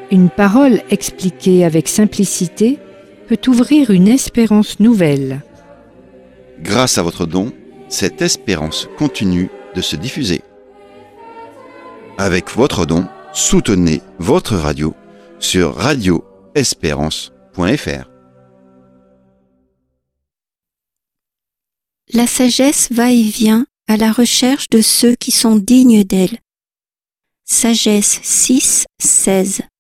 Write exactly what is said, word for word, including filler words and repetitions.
Une parole expliquée avec simplicité peut ouvrir une espérance nouvelle. Grâce à votre don, cette espérance continue de se diffuser. Avec votre don, soutenez votre radio sur radio espérance point f r. La sagesse va et vient à la recherche de ceux qui sont dignes d'elle. Sagesse six, seize.